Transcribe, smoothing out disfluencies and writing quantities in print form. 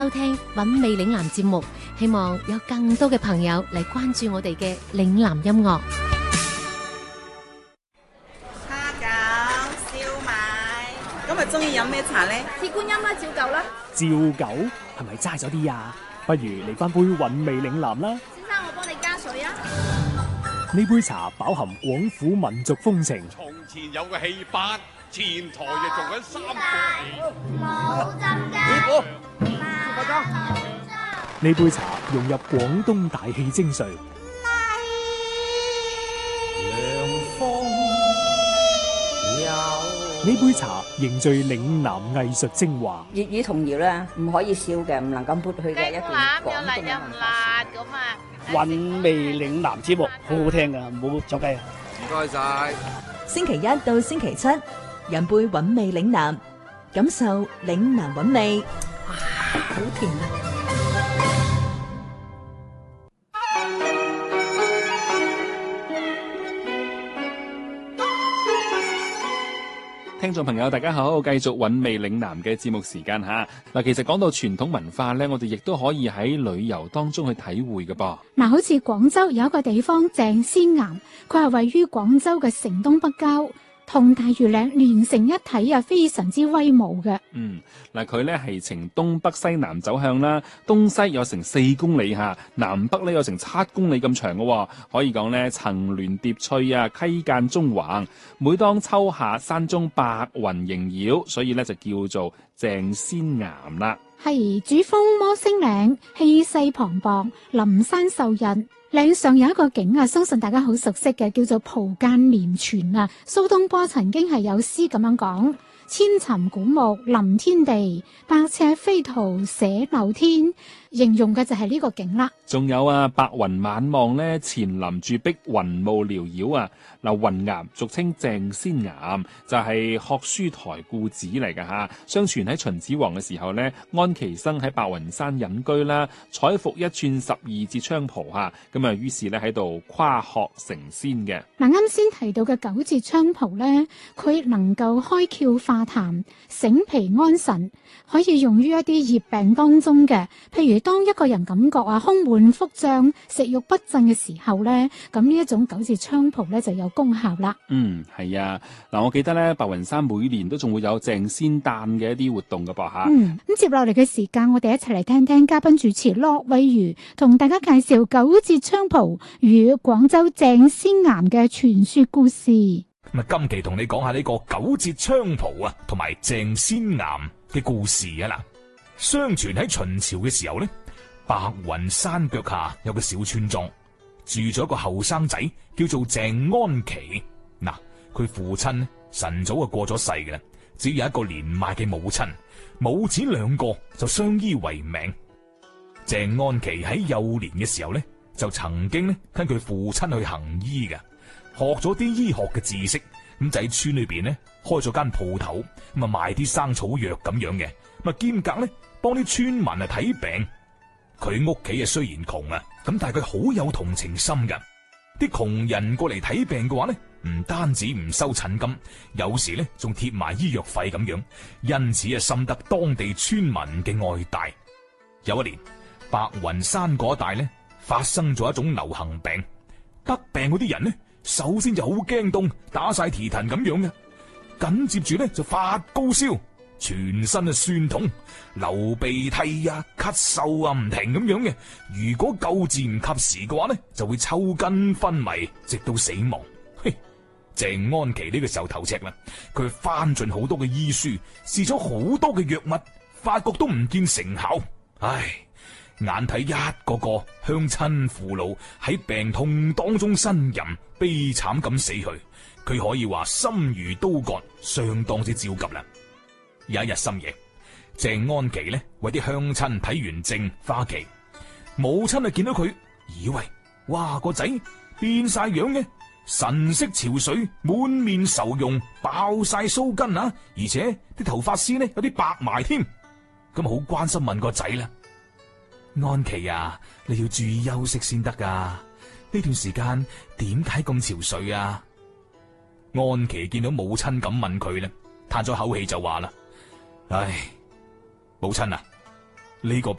收聽韻味嶺南節目，希望有更多嘅朋友嚟關注我哋嘅嶺南音樂。 蝦餃、燒賣，咁啊中意飲咩茶呢？ 鐵觀音啦，照舊啦。 照舊係咪齋咗啲啊？不如嚟翻杯韻味嶺南啦。 先生，我幫你加水啊。 呢杯茶飽含廣府民族風情。 從前有個戲班，前台就做緊三個冇浸㗎。 呢杯茶融入廣東大氣精髓。呢杯茶凝聚嶺南藝術精華。 粵語童謠咧，唔可以少嘅，唔能夠抹去嘅一段廣東嘅文化。 韻味嶺南節目好好聽噶，唔好走雞啊！ 唔該晒。 星期一到星期七，飲杯韻味嶺南，感受嶺南韻味。 哇，好甜啊！ 聽眾朋友大家好，繼續韻味嶺南嘅節目時間吓。嗱，其實講到傳統文化咧，我哋亦都可以喺旅遊當中去體會嘅噃。 嗱，好似廣州有一個地方鄭仙岩，佢係位於廣州嘅城東北郊，同大庾嶺連成一體啊，非常之威武嘅。 嗱，佢咧係呈東北西南走向啦，東西有成4公里吓，南北咧有成7公里咁長嘅，可以講咧層巒疊翠啊，溪澗縱橫。每當秋夏，山中白雲縈繞，所以咧就叫做鄭仙岩啦。 係主峰摩星嶺，氣勢磅礴，林山受日。嶺上有一個景啊，相信大家好熟悉嘅，叫做蒲澗連泉啊。蘇東坡曾經係有詩咁樣講：千尋古木臨天地，百尺飛圖寫漏天。形容嘅就係呢個景啦。 仲有啊，白雲晚望咧，前林住碧雲霧繚繞啊。嗱，雲岩俗稱鄭仙岩，就係學書台故址嚟噶吓。相傳喺秦始皇嘅時候咧，安期生喺白雲山隱居啦，採服一寸12節菖蒲吓，咁啊於是咧喺度跨學成仙嘅。 嗱，啱先提到嘅9節菖蒲咧，佢能夠開竅化痰、醒脾安神，可以用於一啲熱病當中嘅，譬如當一個人感覺啊胸悶腹脹、食慾不振嘅時候咧，咁呢一種9節菖蒲咧就有功效啦。 係啊，嗱，我記得咧白雲山每年都仲會有鄭仙誕嘅一啲活動噶噃吓。 咁接落嚟嘅時間，我哋一齊嚟聽聽嘉賓主持駱惠如同大家介紹9節菖蒲與廣州鄭仙岩嘅傳說故事。 咁啊，今期同你講下呢個9節菖蒲啊，同埋鄭仙岩嘅故事啊嗱。相傳喺秦朝嘅時候咧，白雲山腳下有個小村莊，住咗一個後生仔，叫做鄭安琪。嗱，佢父親呢晨早就過咗世嘅啦，只有一個年邁嘅母親，母子2個就相依為命。鄭安琪喺幼年嘅時候呢，就曾經呢跟佢父親去行醫嘅，學咗啲醫學嘅知識，咁就喺村裏邊呢開咗間鋪頭，咁啊賣啲生草藥咁樣嘅，咁啊兼隔呢幫啲村民啊睇病。佢屋企啊雖然窮啊，咁但係佢好有同情心噶。啲窮人過嚟睇病嘅話呢，唔單止唔收診金，有時呢仲貼埋醫藥費咁樣，因此啊深得當地村民嘅愛戴。有一年，白雲山嗰帶呢發生咗一種流行病，得病嗰啲人呢首先就好驚凍，打晒蹄騰咁樣嘅，緊接住呢就發高燒，全身啊酸痛、流鼻涕啊、咳嗽啊唔停咁樣嘅。如果救治唔及時嘅話呢，就會抽筋昏迷，直到死亡。嘿，鄭安琪呢個時候頭赤啦，佢翻盡好多嘅醫書，試咗好多嘅藥物，發覺都唔見成效。唉，眼睇一個個鄉親父老喺病痛當中呻吟，悲慘咁死去，佢可以話心如刀割，相當之焦急啦。有一日深夜，鄭安琪呢為啲鄉親睇完症返屋企，母親啊見到佢，以為哇個仔變晒樣嘅，神色憔悴，滿面愁容，爆晒鬚根啊，而且啲頭髮絲呢有啲白埋添，咁好關心問個仔啦：安琪啊，你要注意休息先得噶，呢段時間點解咁憔悴啊？安琪見到母親咁問佢咧，嘆咗口氣就話啦：唉，母親啊， 呢個